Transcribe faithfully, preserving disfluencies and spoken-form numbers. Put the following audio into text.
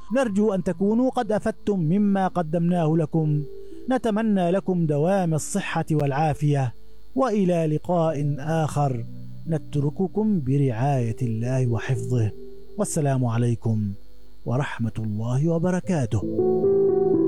نرجو أن تكونوا قد أفدتم مما قدمناه لكم. نتمنى لكم دوام الصحة والعافية، وإلى لقاء آخر نترككم برعاية الله وحفظه، والسلام عليكم ورحمة الله وبركاته.